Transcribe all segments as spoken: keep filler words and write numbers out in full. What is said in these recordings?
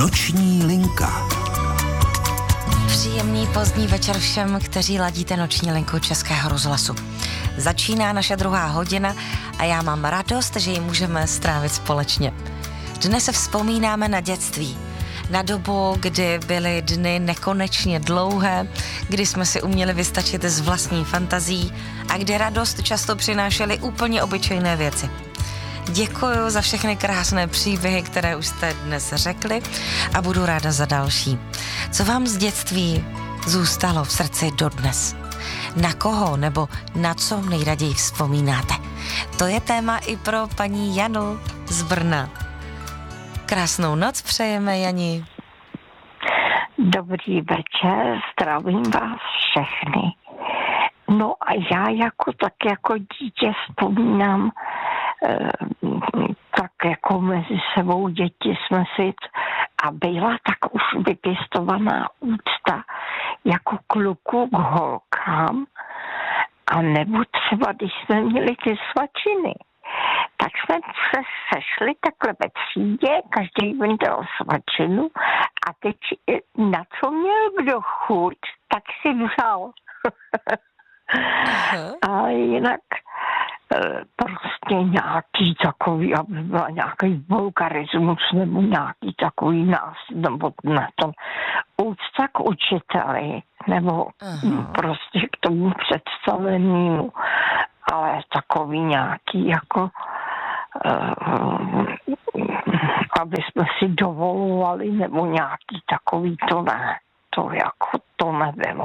Noční linka. Příjemný pozdní večer všem, kteří ladíte noční linku Českého rozhlasu. Začíná naše druhá hodina a já mám radost, že ji můžeme strávit společně. Dnes se vzpomínáme na dětství. Na dobu, kdy byly dny nekonečně dlouhé, kdy jsme si uměli vystačit z vlastní fantazí a kdy radost často přinášely úplně obyčejné věci. Děkuji za všechny krásné příběhy, které už jste dnes řekli a budu ráda za další. Co vám z dětství zůstalo v srdci dodnes? Na koho nebo na co nejraději vzpomínáte? To je téma i pro paní Janu z Brna. Krásnou noc přejeme, Jani. Dobrý večer, zdravím vás všechny. No a já jako tak jako dítě vzpomínám, eh, tak jako mezi sebou děti jsme si a byla tak už vypěstovaná úcta jako kluku k holkám, a nebo třeba když jsme měli ty svačiny, tak jsme se sešli takhle ve třídě, každý vydal svačinu a teď na co měl kdo chuť, tak si vzal. A jinak prostě nějaký takový, aby byl nějaký vulgarismus nebo nějaký takový nás, nebo na tom úcta k učiteli, nebo uh-huh. prostě k tomu představenému, ale takový nějaký jako uh, aby jsme si dovolovali, nebo nějaký takový, to ne, to jako to nebylo.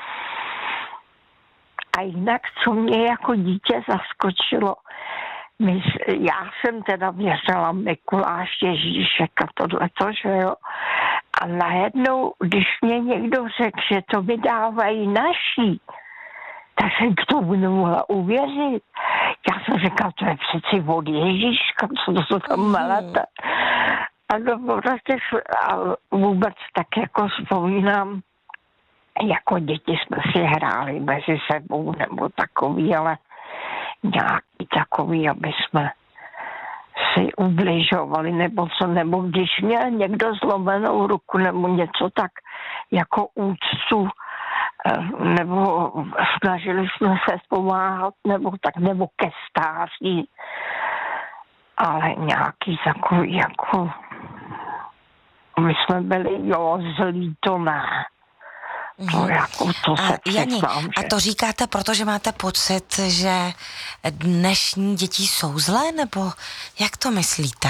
A jinak, co mě jako dítě zaskočilo, my, já jsem teda věřila Mikuláš, Ježíšek a tohleto, že jo. A najednou, když mě někdo řekl, že to vydávají naší, tak jsem k tomu nemohla uvěřit. Já jsem říkala, to je přeci od Ježíška, co to tam melete. A, no, prostě, a vůbec tak jako vzpomínám, jako děti jsme si hráli mezi sebou nebo takový, ale nějaký takový, aby jsme si ubližovali nebo co, nebo když měl někdo zlomenou ruku nebo něco, tak jako úctu, nebo snažili jsme se pomáhat, nebo tak, nebo ke stáří, ale nějaký takový jako my jsme byli, jo, zlí, to ne. To jako, to se a Jani, přiznám, že... a to říkáte, protože máte pocit, že dnešní děti jsou zlé, nebo jak to myslíte?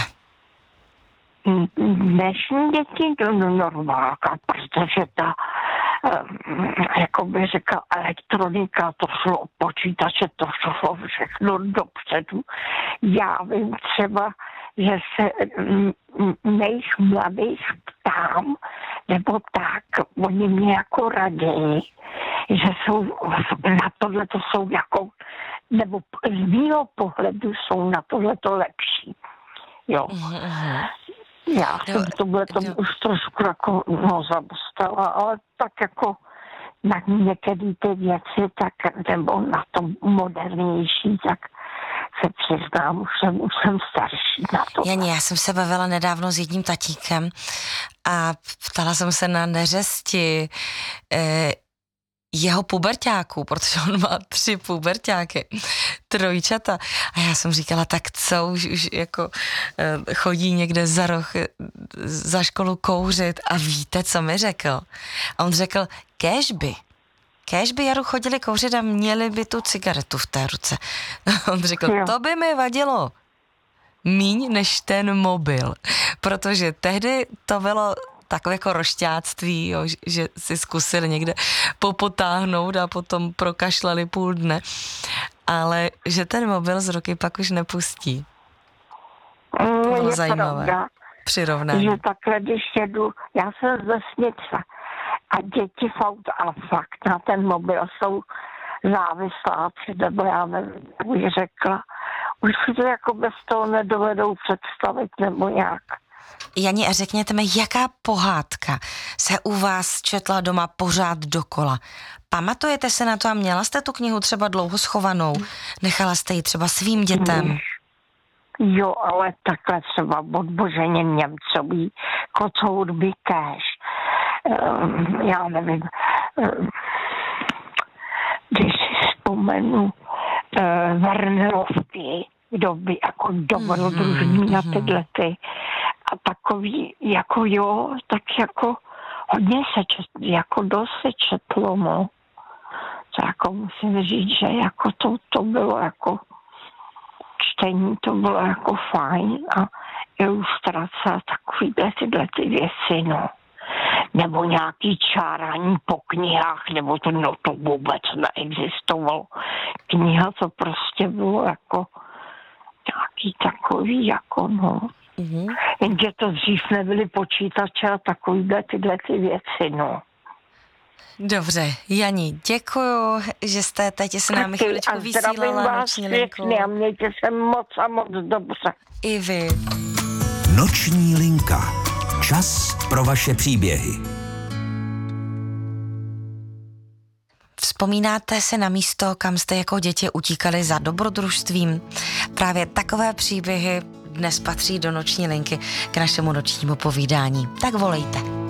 Dnešní děti to normálka, protože ta, jako by řekla, elektronika, to šlo, počítače, to šlo všechno dopředu. Já vím třeba, že se mých mladých ptám, nebo tak, oni mě jako raději, že jsou na tohle to jsou jako, nebo z mýho pohledu jsou na tohle to lepší. Jo. Mm-hmm. Já jsem v tomhle tomu už trošku jako no, zabustala, ale tak jako na některé ty věci, tak nebo na tom modernější, tak se přiznám, už jsem, už jsem starší na to. Jani, já jsem se bavila nedávno s jedním tatíkem a ptala jsem se na neřesti eh, jeho puberťáků, protože on má tři puberťáky, trojčata. A já jsem říkala, tak co, už, už jako eh, chodí někde za roh, za školu kouřit a víte, co mi řekl? A on řekl, kéžby. Kéž by Jaru chodili kouřit a měli by tu cigaretu v té ruce. On řekl, jo. To by mi vadilo míň než ten mobil, protože tehdy to bylo takové jako rošťáctví, jo, že si zkusili někde popotáhnout a potom prokašlali půl dne, ale že ten mobil z ruky pak už nepustí. Mm, to bylo je zajímavé. Pravda, přirovnání. že takhle, když jedu, já jsem z vesnice a děti v autu, ale fakt na ten mobil jsou závislá, nebo já nevím, jak bych řekla. Už si to jako bez toho nedovedou představit, nebo nějak. Jani, a řekněte mi, jaká pohádka se u vás četla doma pořád dokola? Pamatujete se na to a měla jste tu knihu třeba dlouho schovanou? Nechala jste ji třeba svým dětem? Jo, ale takhle třeba od Boženě Němcový, Kocour by kéž. Um, já nevím, um, když si vzpomenu uh, Varnelovky, kdo by jako dobrodružný mm-hmm. na tyhle ty a takový, jako jo, tak jako hodně se čet, jako dost se četlo, no. To jako musím říct, že jako to, to bylo jako čtení, to bylo jako fajn a ilustrace a takovýhle tyhle ty věci, no. Nebo nějaký čárání po knihách, nebo to, no to vůbec neexistovalo. Kniha to prostě bylo jako nějaký takový, jako no. Mm-hmm. Jenže to dřív nebyly počítače a takovýhle tyhle ty věci, no. Dobře, Jani, děkuju, že jste teď se námi chviličku vysílala Noční linku. A mějte se moc a moc dobře. I vy. Noční linka. Čas pro vaše příběhy. Vzpomínáte si na místo, kam jste jako děti utíkali za dobrodružstvím? Právě takové příběhy dnes patří do Noční linky k našemu nočnímu povídání. Tak volejte.